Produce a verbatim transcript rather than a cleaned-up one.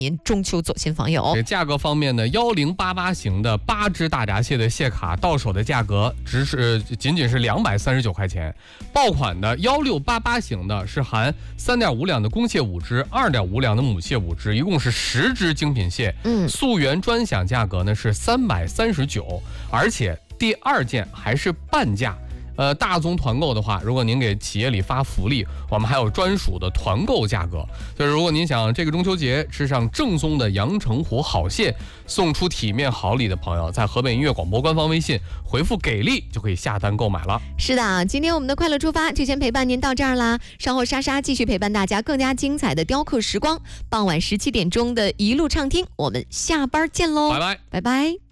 年中秋走亲访友。 这价格方面呢，幺零八八型的八只大闸蟹的蟹卡到手的价格只是仅仅是两百三十九块钱，爆款的幺六八八型的是含三点五两的公蟹五只，二点五两的母蟹五只，一共是十只精品蟹。 嗯， 溯源专享价格呢是三百三十九，而且第二件还是半价。呃，大宗团购的话，如果您给企业里发福利，我们还有专属的团购价格。就是如果您想这个中秋节吃上正宗的阳澄湖好蟹，送出体面好礼的朋友，在河北音乐广播官方微信回复给力就可以下单购买了。 是的，今天我们的快乐出发就先陪伴您到这儿啦。稍后莎莎继续陪伴大家更加精彩的雕刻时光，傍晚十七点钟的一路畅听，我们下班见喽， 拜拜， 拜拜。